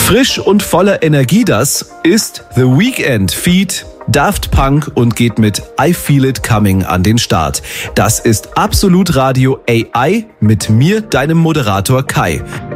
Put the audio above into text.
Frisch und voller Energie, das ist The Weeknd feat. Daft Punk und geht mit I Feel It Coming an den Start. Das ist Absolut Radio AI mit mir, deinem Moderator Kai.